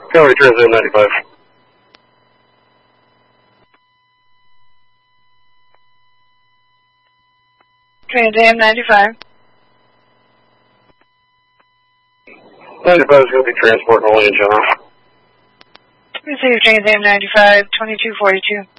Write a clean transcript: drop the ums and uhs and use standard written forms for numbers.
Covering Trans Am 95. Trans Am 95. 95 is going to be transport only in general. Receive Trans Am 95, 2242.